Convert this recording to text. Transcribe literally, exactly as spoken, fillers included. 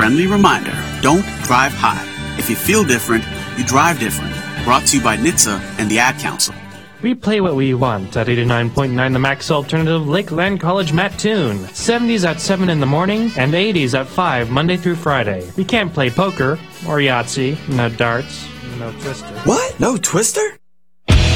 friendly reminder, don't drive high. If you feel different, you drive different. Brought to you by N H T S A and the Ad Council. We play what we want at eighty-nine point nine The Max Alternative Lakeland College Mattoon. seventies at seven in the morning and eighties at five Monday through Friday. We can't play poker or Yahtzee, no darts, no Twister. What? No Twister?